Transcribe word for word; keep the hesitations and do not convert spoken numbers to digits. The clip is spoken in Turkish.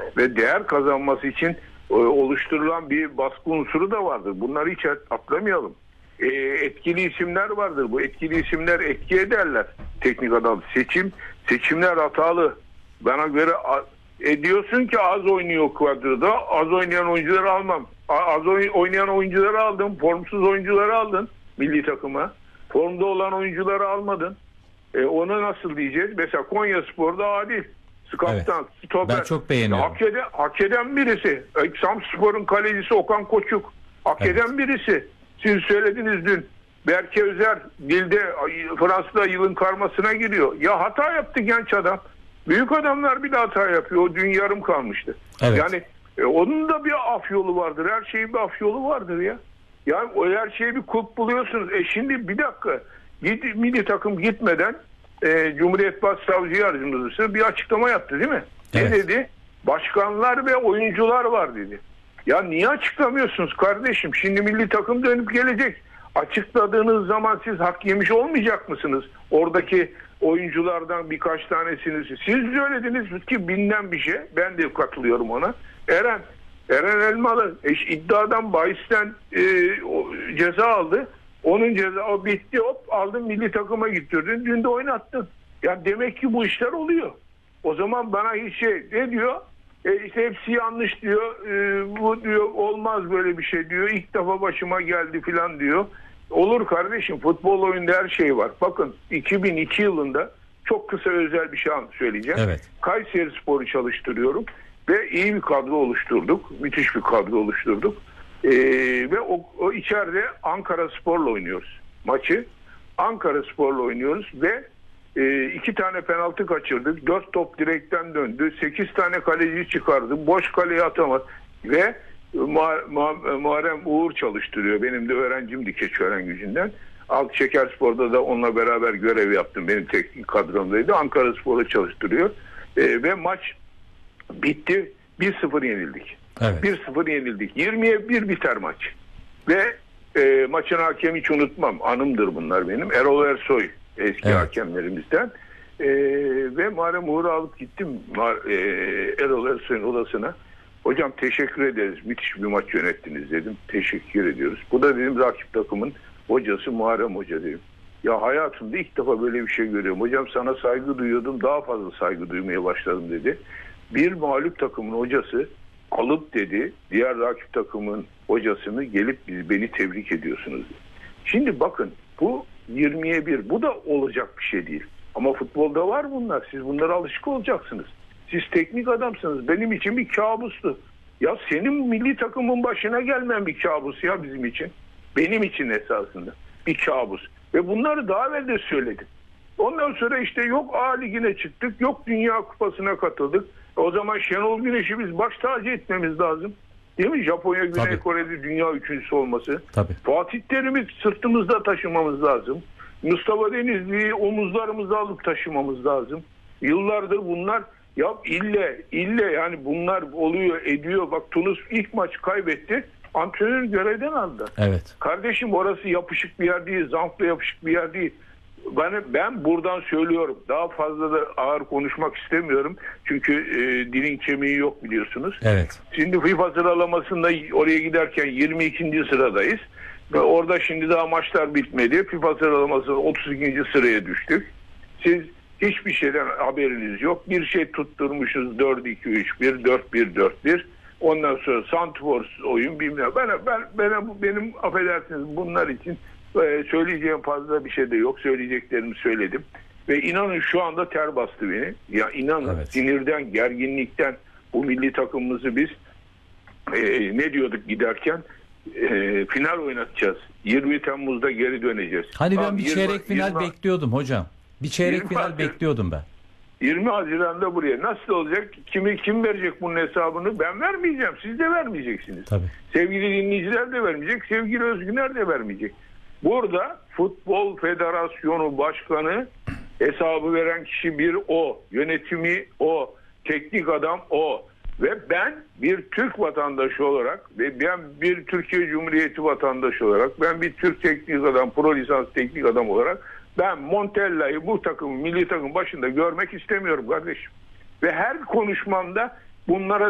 ve değer kazanması için e, oluşturulan bir baskı unsuru da vardır. Bunları hiç atlamayalım. E, etkili isimler vardır. Bu etkili isimler etki ederler. Teknik adam seçim, seçimler hatalı. Bana göre e, diyorsun ki az oynuyor kadroda. Az oynayan oyuncuları almam. Az oynayan oyuncuları aldın. Formsuz oyuncuları aldın milli takıma. Formda olan oyuncuları almadın. E, onu nasıl diyeceğiz? Mesela Konyaspor'da Adil. Kaptan, evet. stoper. Ben çok beğeniyorum. Hak eden, hak eden birisi. Samspor'un kalecisi Okan Koçuk. Hak evet. eden birisi. Siz söylediniz dün. Berke Özer Dilde Fransa'da yılın karmasına giriyor. Ya hata yaptı genç adam. Büyük adamlar bile hata yapıyor. O dün yarım kalmıştı. Evet. Yani e, onun da bir af yolu vardır. Her şeyin bir af yolu vardır ya. Yani o her şeye bir kulp buluyorsunuz. E şimdi bir dakika. Git, milli takım gitmeden e, Cumhuriyet Başsavcı Yardımcısı bir açıklama yaptı değil mi? Evet. Ne dedi? Başkanlar ve oyuncular var dedi. Ya niye açıklamıyorsunuz kardeşim? Şimdi milli takım dönüp gelecek. Açıkladığınız zaman siz hak yemiş olmayacak mısınız? Oradaki oyunculardan birkaç tanesini siz söylediniz ki bilinen bir şey. Ben de katılıyorum ona. Eren, Eren Elmalı e, iddiadan bahisten e, o, ceza aldı. Onun ceza o bitti, hop aldın milli takıma getirdin. Dün de oynattın. Ya demek ki bu işler oluyor. O zaman bana hiç şey ne diyor? E işte hepsi yanlış diyor. E, bu diyor olmaz böyle bir şey diyor. İlk defa başıma geldi filan diyor. Olur kardeşim, futbol oyunda her şey var. Bakın iki bin iki yılında çok kısa özel bir şey söyleyeceğim. Evet. Kayserispor'u çalıştırıyorum ve iyi bir kadro oluşturduk. Müthiş bir kadro oluşturduk. Ee, ve o, o içeride Ankaraspor'la oynuyoruz maçı. Ankaraspor'la oynuyoruz ve e, iki tane penaltı kaçırdık. Dört top direkten döndü. Sekiz tane kaleci çıkardı. Boş kaleye atamadı. Ve Muharrem Uğur çalıştırıyor. Benim de öğrencimdi Keçiören Gücü'nden. Alt Şekerspor'da da onunla beraber görev yaptım. Benim teknik kadromdaydı. Ankaraspor'u çalıştırıyor. E, ve maç bitti. bir sıfır yenildik. Evet. bir sıfır yenildik. yirmiye bir biter maç. Ve e, maçın hakemi hiç unutmam. Anımdır bunlar benim. Erol Ersoy eski evet. hakemlerimizden. E, ve Muharrem Uğur'u alıp gittim e, Erol Ersoy'un odasına. Hocam teşekkür ederiz. Müthiş bir maç yönettiniz dedim. Teşekkür ediyoruz. Bu da dedim rakip takımın hocası Muharrem Hoca dedim. Ya hayatımda ilk defa böyle bir şey görüyorum. Hocam sana saygı duyuyordum. Daha fazla saygı duymaya başladım dedi. Bir mağlup takımın hocası alıp dedi diğer rakip takımın hocasını gelip biz beni tebrik ediyorsunuz dedi. Şimdi bakın bu yirmiye bir bu da olacak bir şey değil. Ama futbolda var bunlar. Siz bunlara alışık olacaksınız. Siz teknik adamsınız. Benim için bir kabustu. Ya senin milli takımın başına gelmeyen bir kabus ya bizim için. Benim için esasında bir kabus. Ve bunları daha evvel de söyledim. Ondan sonra işte yok A Ligi'ne çıktık, yok Dünya Kupası'na katıldık. O zaman Şenol Güneş'i biz baş tacı etmemiz lazım. Değil mi? Japonya, Güney Tabii. Kore'de dünya üçüncüsü olması. Tabii. Fatih Terim'i sırtımızda taşımamız lazım. Mustafa Denizli'yi omuzlarımızda alıp taşımamız lazım. Yıllardır bunlar ya ille ille yani bunlar oluyor ediyor. Bak Tunus ilk maç kaybetti. Antrenör görevden aldı. Evet. Kardeşim orası yapışık bir yer değil. Zampla yapışık bir yer değil. Ben, ben buradan söylüyorum. Daha fazla da ağır konuşmak istemiyorum. Çünkü e, dilin kemiği yok biliyorsunuz. Evet. Şimdi FIFA sıralamasında oraya giderken yirmi ikinci sıradayız. Ve orada şimdi daha maçlar bitmedi. FIFA sıralamasında otuz ikinci sıraya düştük. Siz hiçbir şeyden haberiniz yok. Bir şey tutturmuşuz dört iki üç bir, dört bir dört bir. Ondan sonra Santifor oyun bilmiyorum. Ben, ben, ben, benim affedersiniz bunlar için e, söyleyeceğim fazla bir şey de yok. Söyleyeceklerimi söyledim. Ve inanın şu anda ter bastı beni. Ya inanın evet. sinirden, gerginlikten bu milli takımımızı biz e, ne diyorduk giderken e, final oynatacağız. yirmi Temmuz'da geri döneceğiz. Hani ben Abi, bir yirmi, çeyrek final yirmi, bekliyordum hocam. Bir çeyrek final Haziran, bekliyordum ben. yirmi Haziran'da buraya nasıl olacak? Kimi kim verecek bunun hesabını? Ben vermeyeceğim. Siz de vermeyeceksiniz. Tabii. Sevgili dinleyiciler de vermeyecek. Sevgili Özgüner de vermeyecek. Burada Futbol Federasyonu Başkanı hesabı veren kişi bir o. Yönetimi o. Teknik adam o. Ve ben bir Türk vatandaşı olarak ve ben bir Türkiye Cumhuriyeti vatandaşı olarak ben bir Türk teknik adam, pro lisans teknik adam olarak ben Montella'yı bu takım, milli takım başında görmek istemiyorum kardeşim. Ve her konuşmamda bunlara